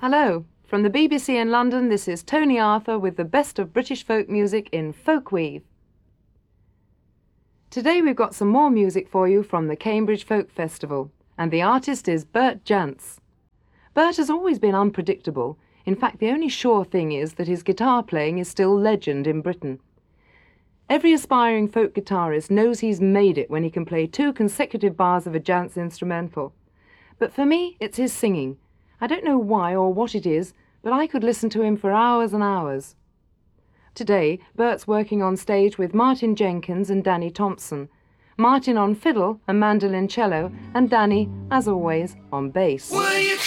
Hello, from the BBC in London, this is Tony Arthur with the best of British folk music in Folkweave. Today we've got some more music for you from the Cambridge Folk Festival, and the artist is Bert Jansch. Bert has always been unpredictable. In fact, the only sure thing is that his guitar playing is still legend in Britain. Every aspiring folk guitarist knows he's made it when he can play 2 consecutive bars of a Jansch instrumental. But for me, it's his singing. I don't know why or what it is, but I could listen to him for hours and hours. Today, Bert's working on stage with Martin Jenkins and Danny Thompson. Martin on fiddle and mandolin cello, and Danny, as always, on bass.